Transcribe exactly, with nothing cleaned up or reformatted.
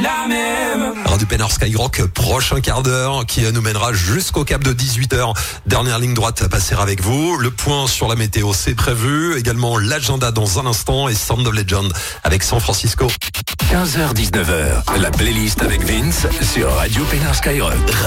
la même. Radio Pénard Skyrock, prochain quart d'heure qui nous mènera jusqu'au cap de dix-huit heures. Dernière ligne droite à passer avec vous. Le point sur la météo, c'est prévu. Également l'agenda dans un instant et Sound of Legend avec San Francisco. quinze heures dix-neuf heures, la playlist avec Vince sur Radio Pénard Skyrock.